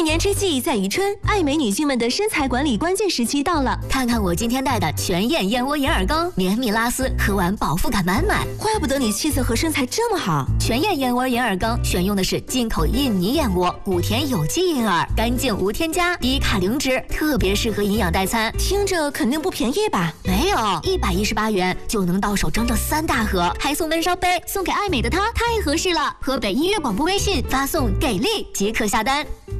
年之际在宜春，爱美女性们的身材管理关键时期到了。 看看我今天带的全燕燕窝银耳羹，绵密拉丝，喝完饱腹感满满。 怪不得你气色和身材这么好。 全燕燕窝银耳羹选用的是进口印尼燕窝，谷田有机银耳，干净无添加，低卡零脂，特别适合营养代餐。 听着肯定不便宜吧？ 没有，118元就能到手整整3大盒，还送闷烧杯，送给爱美的她太合适了。河北音乐广播微信发送给力即可下单。